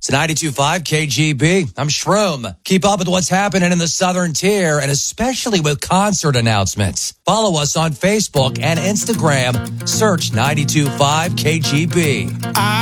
It's 92.5 KGB. I'm Shroom. Keep up with what's happening in the Southern Tier, and especially with concert announcements. Follow us on Facebook and Instagram. Search 92.5 KGB.